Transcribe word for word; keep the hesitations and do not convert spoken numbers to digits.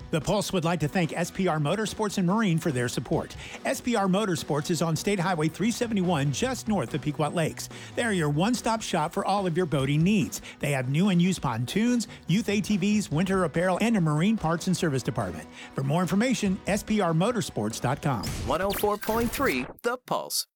The Pulse would like to thank S P R Motorsports and Marine for their support. S P R Motorsports is on State Highway three seventy-one just north of Pequot Lakes. They're your one-stop shop for all of your boating needs. They have new and used pontoons, youth A T Vs, winter apparel, and a marine parts and service department. For more information, S P R motorsports dot com. one oh four point three The Pulse.